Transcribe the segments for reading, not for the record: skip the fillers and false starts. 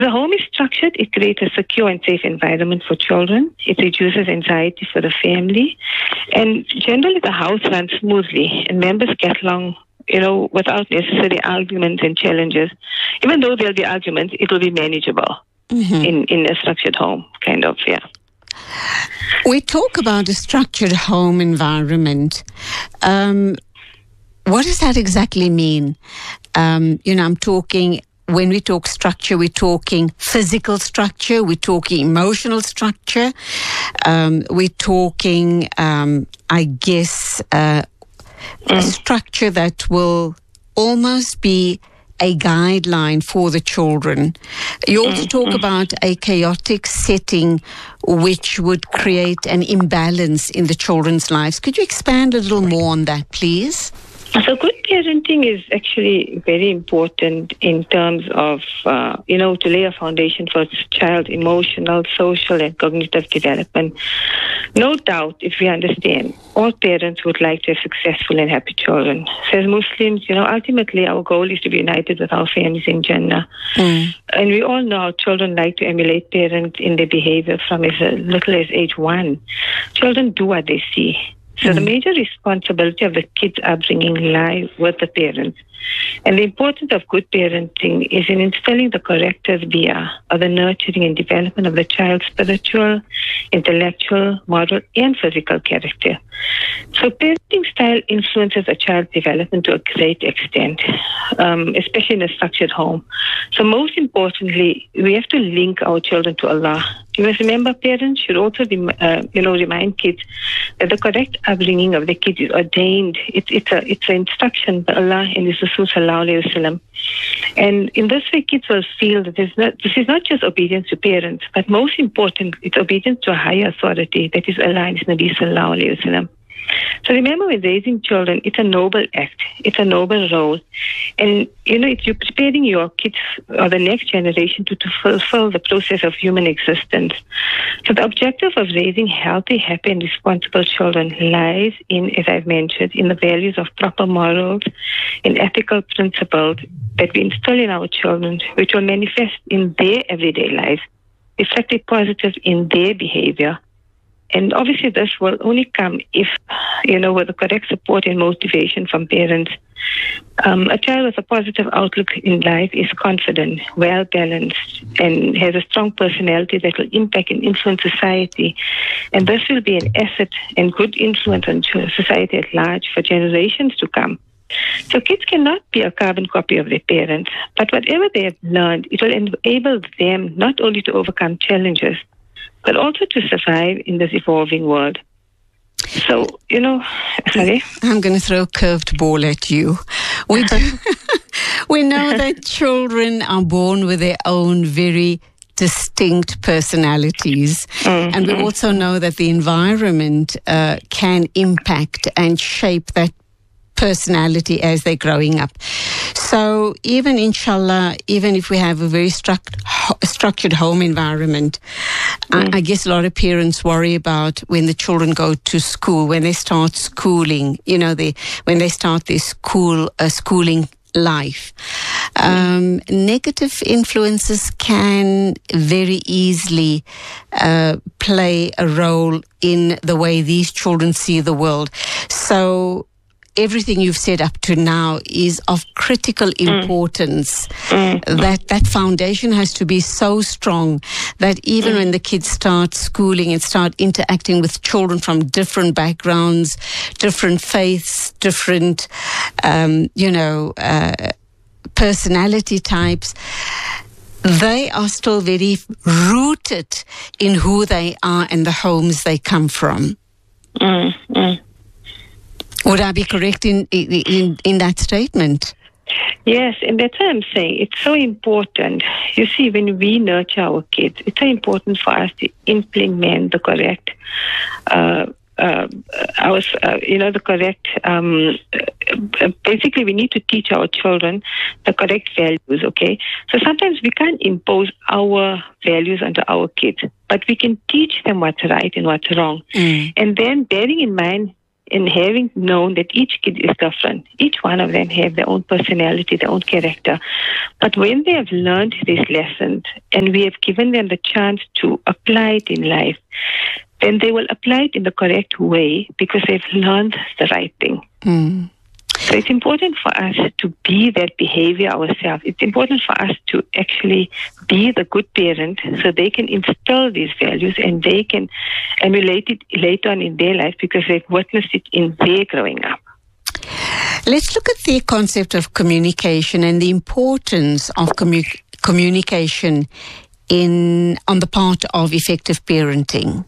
The home is structured, it creates a secure and safe environment for children. It reduces anxiety for the family. And generally the house runs smoothly and members get along, without necessary arguments and challenges. Even though there'll be arguments, it will be manageable in a structured home, kind of, yeah. We talk about a structured home environment. What does that exactly mean? I'm talking, when we talk structure, we're talking physical structure, we're talking emotional structure, we're talking, a structure that will almost be a guideline for the children. You also talk about a chaotic setting which would create an imbalance in the children's lives. Could you expand a little more on that, please? So good parenting is actually very important in terms of, to lay a foundation for child emotional, social, and cognitive development. No doubt, if we understand, all parents would like to have successful and happy children. So as Muslims, ultimately our goal is to be united with our families in Jannah. And we all know our children like to emulate parents in their behavior from as little as age 1. Children do what they see. So the major responsibility of the kids' upbringing lies with the parents. And the importance of good parenting is in instilling the correct tarbiyah, or the nurturing and development of the child's spiritual, intellectual, moral, and physical character. So parenting style influences a child's development to a great extent, especially in a structured home. So most importantly, we have to link our children to Allah. You must remember, parents should also, remind kids that the correct upbringing of the kids is ordained. It's an instruction by Allah and His Rasul Sallallahu Alaihi Wasallam. And in this way, kids will feel that this is not just obedience to parents, but most important, it's obedience to a higher authority, that is Allah and His Nabi Sallallahu Alaihi Wasallam. So remember, when raising children, it's a noble act. It's a noble role. And, it's you preparing your kids or the next generation to fulfill the process of human existence. So the objective of raising healthy, happy, and responsible children lies in, as I've mentioned, in the values of proper morals, in ethical principles that we instill in our children, which will manifest in their everyday life, reflected positive in their behavior. And obviously this will only come if, with the correct support and motivation from parents. A child with a positive outlook in life is confident, well-balanced, and has a strong personality that will impact and influence society. And this will be an asset and good influence on society at large for generations to come. So kids cannot be a carbon copy of their parents, but whatever they have learned, it will enable them not only to overcome challenges, but also to survive in this evolving world. So, sorry? I'm going to throw a curved ball at you. We know that children are born with their own very distinct personalities. And we also know that the environment can impact and shape that personality as they're growing up. So even inshallah, even if we have a very structured home environment, I guess a lot of parents worry about when the children go to school, when they start schooling, when they start their schooling life. Negative influences can very easily play a role in the way these children see the world. So everything you've said up to now is of critical importance. That foundation has to be so strong that even when the kids start schooling and start interacting with children from different backgrounds, different faiths, different, personality types, they are still very rooted in who they are and the homes they come from. Would I be correct in that statement? Yes, and that's what I'm saying. It's so important. You see, when we nurture our kids, it's so important for us to implement the correct, basically we need to teach our children the correct values, okay? So sometimes we can't impose our values onto our kids, but we can teach them what's right and what's wrong. And then bearing in mind, in having known that each kid is different. Each one of them have their own personality, their own character. But when they have learned these lessons and we have given them the chance to apply it in life, then they will apply it in the correct way because they've learned the right thing. So it's important for us to be that behavior ourselves. It's important for us to actually be the good parent so they can instill these values and they can emulate it later on in their life because they've witnessed it in their growing up. Let's look at the concept of communication and the importance of communication on the part of effective parenting.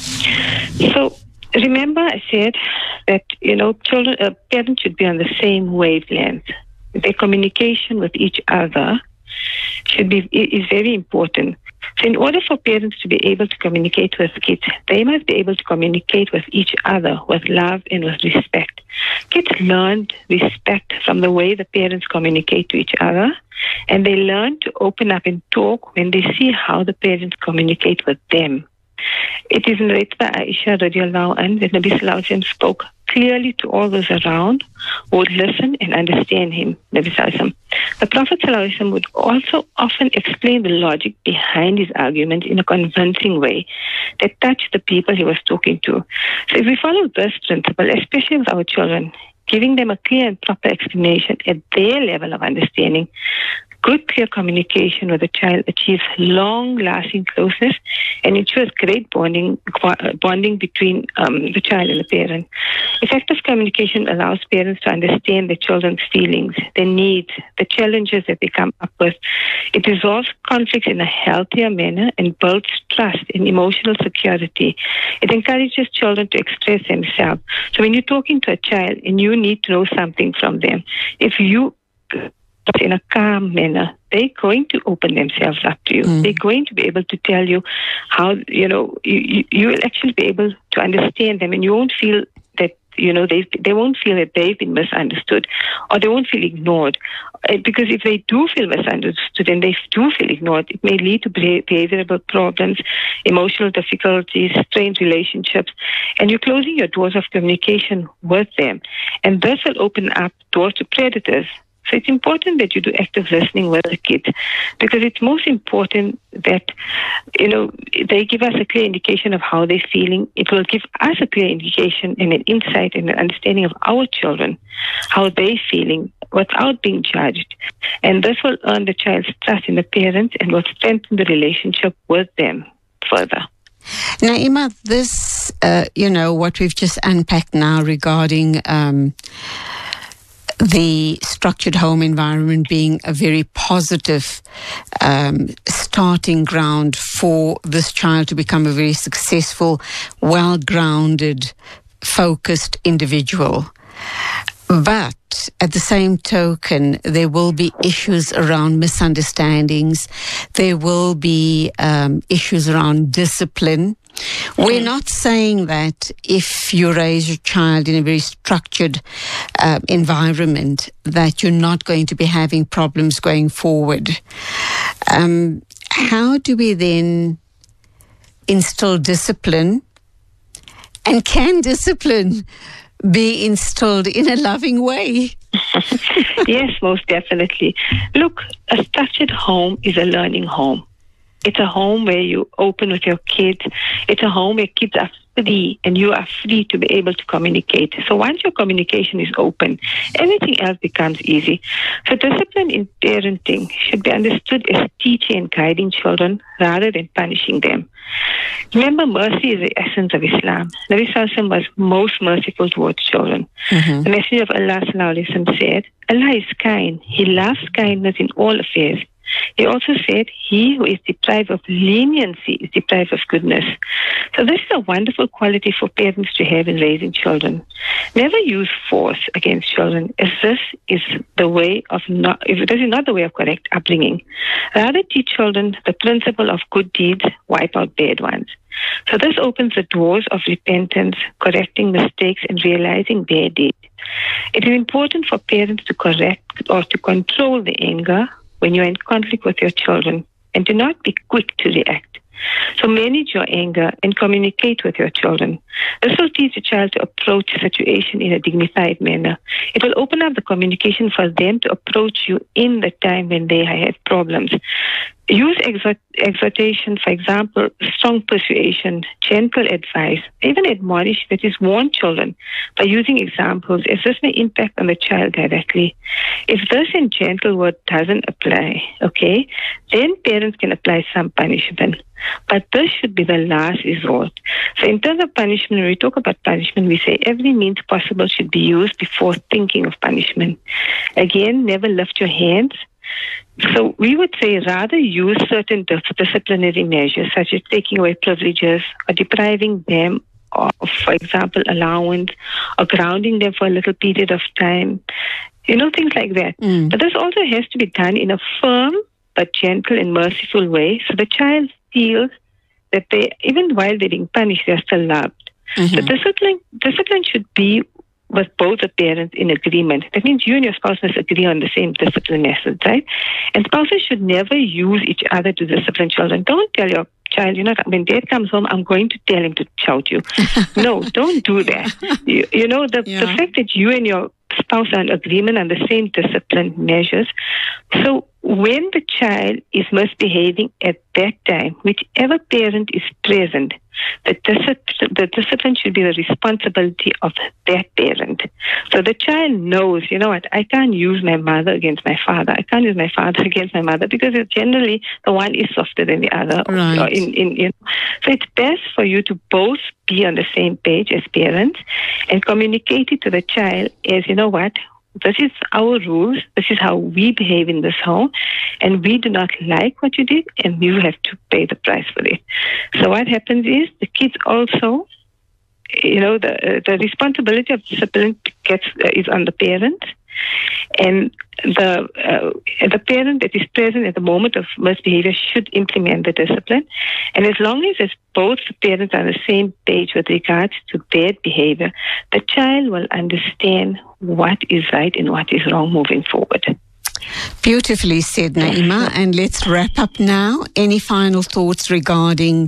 So remember I said that, parents should be on the same wavelength. Their communication with each other is very important. So in order for parents to be able to communicate with kids, they must be able to communicate with each other with love and with respect. Kids learn respect from the way the parents communicate to each other, and they learn to open up and talk when they see how the parents communicate with them. It is narrated by Aisha radiallahu anha that Nabi Sallallahu Alaihi Wasallam spoke clearly to all those around who would listen and understand him, Nabi Sallallahu Alaihi Wasallam. The Prophet Sallallahu Alaihi Wasallam would also often explain the logic behind his argument in a convincing way that touched the people he was talking to. So if we follow this principle, especially with our children, giving them a clear and proper explanation at their level of understanding, good, clear communication with a child achieves long-lasting closeness and ensures great bonding between the child and the parent. Effective communication allows parents to understand their children's feelings, their needs, the challenges that they come up with. It resolves conflicts in a healthier manner and builds trust and emotional security. It encourages children to express themselves. So when you're talking to a child and you need to know something from them, if you in a calm manner, they're going to open themselves up to you. They're going to be able to tell you how, you will actually be able to understand them, and you won't feel that, they won't feel that they've been misunderstood, or they won't feel ignored. Because if they do feel misunderstood and they do feel ignored, it may lead to behavioral problems, emotional difficulties, strained relationships, and you're closing your doors of communication with them. And this will open up doors to predators. So it's important that you do active listening with the kids, because it's most important that, they give us a clear indication of how they're feeling. It will give us a clear indication and an insight and an understanding of our children, how they're feeling, without being judged. And this will earn the child's trust in the parents and will strengthen the relationship with them further. Naima, this, what we've just unpacked now regarding the structured home environment being a very positive starting ground for this child to become a very successful, well-grounded, focused individual. But at the same token, there will be issues around misunderstandings. There will be issues around discipline. We're not saying that if you raise your child in a very structured environment that you're not going to be having problems going forward. How do we then instill discipline? And can discipline be instilled in a loving way? Yes, most definitely. Look, a structured home is a learning home. It's a home where you open with your kids. It's a home where kids are free and you are free to be able to communicate. So once your communication is open, everything else becomes easy. So discipline in parenting should be understood as teaching and guiding children rather than punishing them. Remember, mercy is the essence of Islam. Nabi Sallallahu Alaihi Wasallam was most merciful towards children. The Messenger of Allah Sallallahu Alaihi Wasallam said, Allah is kind. He loves kindness in all affairs. He also said, he who is deprived of leniency is deprived of goodness. So this is a wonderful quality for parents to have in raising children. Never use force against children, as this is the way of this is not the way of correct upbringing. Rather, teach children the principle of good deeds wipe out bad ones. So this opens the doors of repentance, correcting mistakes, and realizing bad deeds. It is important for parents to correct or to control the anger when you're in conflict with your children, and do not be quick to react. So manage your anger and communicate with your children. This will teach the child to approach the situation in a dignified manner. It will open up the communication for them to approach you in the time when they have problems. Use exhortation, for example, strong persuasion, gentle advice, even admonish, that is, warn children by using examples, as this may impact on the child directly. If this in gentle word doesn't apply, okay, then parents can apply some punishment. But this should be the last resort. So in terms of punishment, when we talk about punishment, we say every means possible should be used before thinking of punishment. Again, never lift your hands. So we would say rather use certain disciplinary measures, such as taking away privileges or depriving them of, for example, allowance, or grounding them for a little period of time, things like that. But this also has to be done in a firm but gentle and merciful way, so the child feels that they, even while they're being punished, they're still loved. The discipline should be with both the parents in agreement. That means you and your spouse must agree on the same discipline method, right? And spouses should never use each other to discipline children. Don't tell your child, when dad comes home, I'm going to tell him to shout you. No, don't do that. The fact that you and your spouse are in agreement on the same discipline measures. So when the child is misbehaving at that time, whichever parent is present, the discipline should be the responsibility of that parent. So the child knows, I can't use my mother against my father. I can't use my father against my mother, because it's generally the one is softer than the other. Right. So it's best for you to both be on the same page as parents and communicate it to the child as, this is our rules, this is how we behave in this home, and we do not like what you did, and you have to pay the price for it. So what happens is the kids also, the responsibility of discipline is on the parents, and the parent that is present at the moment of misbehavior should implement the discipline. And as long as both parents are on the same page with regards to bad behavior, the child will understand what is right and what is wrong moving forward. Beautifully said, Naima. And let's wrap up now. Any final thoughts regarding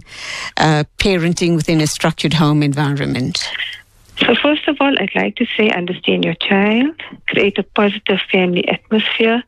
parenting within a structured home environment? So first of all, I'd like to say understand your child, create a positive family atmosphere.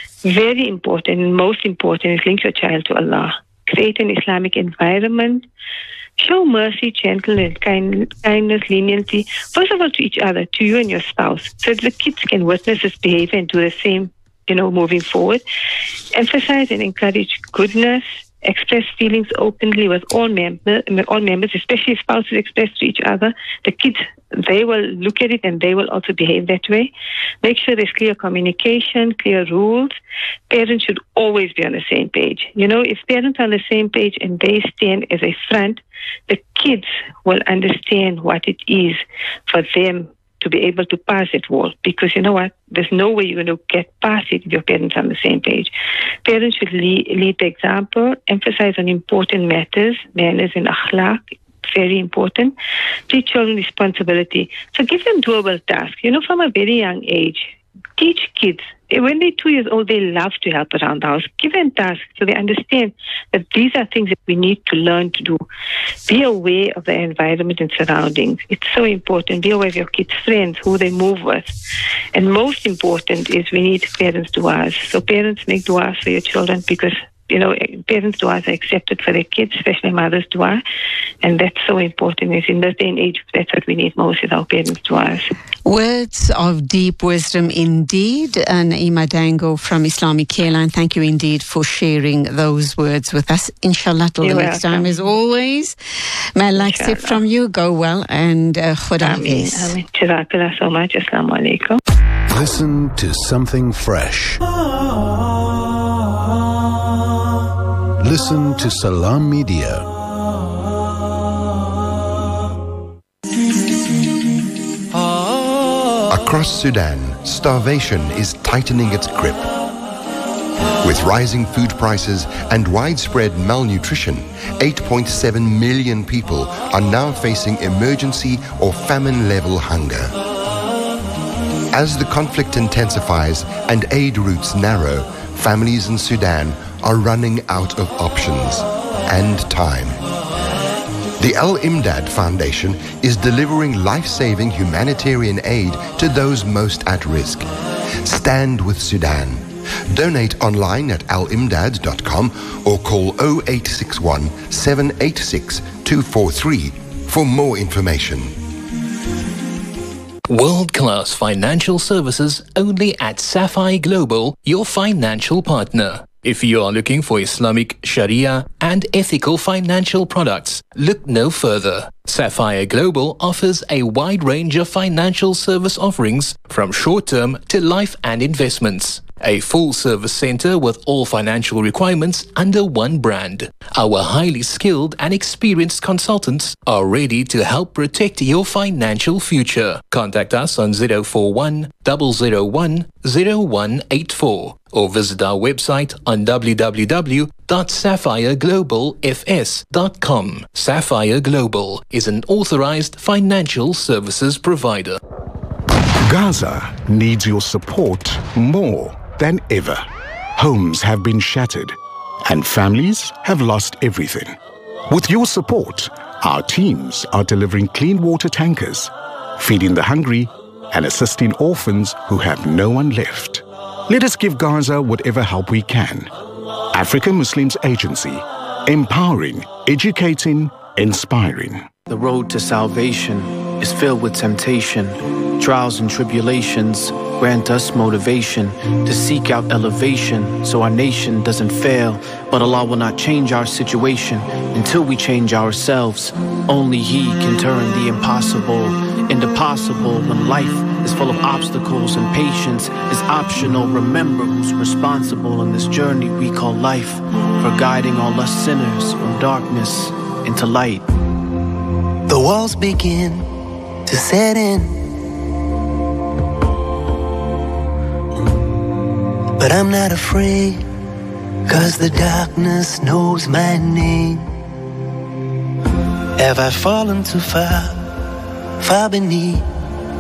Very important, and most important, is link your child to Allah. Create an Islamic environment. Show mercy, gentleness, kindness, leniency. First of all, to each other, to you and your spouse, so that the kids can witness this behavior and do the same, moving forward. Emphasize and encourage goodness. Express feelings openly with all members, especially spouses express to each other. The kids, they will look at it and they will also behave that way. Make sure there's clear communication, clear rules. Parents should always be on the same page. If parents are on the same page and they stand as a front, the kids will understand what it is for them to be able to pass that wall, because there's no way you're going to get past it if your parents are on the same page. Parents should lead the example, emphasize on important matters, manners and akhlaq, very important. Teach children responsibility. So give them doable tasks, from a very young age. Teach kids. When they're 2 years old, they love to help around the house. Give them tasks so they understand that these are things that we need to learn to do. Be aware of the environment and surroundings. It's so important. Be aware of your kids' friends, who they move with. And most important is we need parents' du'as. So parents make du'as for your children, because parents' du'as are accepted for their kids, especially mother's du'a. And that's so important. It's in this day and age, that's what we need most, is our parents' du'as. Words of deep wisdom indeed. Naima Dango from Islamic Careline, thank you indeed for sharing those words with us. Inshallah, till the next time, as always. May Allah accept from you. Go well, and Khuda Hafiz. Ameen. Jazakallah so much. Assalamu alaikum. Listen to something fresh. Listen to Salam Media. Across Sudan, starvation is tightening its grip. With rising food prices and widespread malnutrition, 8.7 million people are now facing emergency or famine-level hunger. As the conflict intensifies and aid routes narrow, families in Sudan are running out of options and time. The Al Imdad Foundation is delivering life-saving humanitarian aid to those most at risk. Stand with Sudan. Donate online at alimdad.com or call 0861 786 243 for more information. World-class financial services only at Sapphire Global, your financial partner. If you are looking for Islamic, Sharia and ethical financial products, look no further. Sapphire Global offers a wide range of financial service offerings from short-term to life and investments. A full-service center with all financial requirements under one brand. Our highly skilled and experienced consultants are ready to help protect your financial future. Contact us on 041 001 0184 or visit our website on www.sapphireglobalfs.com. Sapphire Global is an authorized financial services provider. Gaza needs your support more than ever. Homes have been shattered and families have lost everything. With your support, our teams are delivering clean water tankers, feeding the hungry and assisting orphans who have no one left. Let us give Gaza whatever help we can. African Muslims Agency, empowering, educating, inspiring. The road to salvation is filled with temptation. Trials and tribulations grant us motivation to seek out elevation so our nation doesn't fail. But Allah will not change our situation until we change ourselves. Only He can turn the impossible into possible. When life is full of obstacles and patience is optional, remember who's responsible in this journey we call life, for guiding all us sinners from darkness into light. The walls begin to set in, but I'm not afraid, 'cause the darkness knows my name. Have I fallen too far, far beneath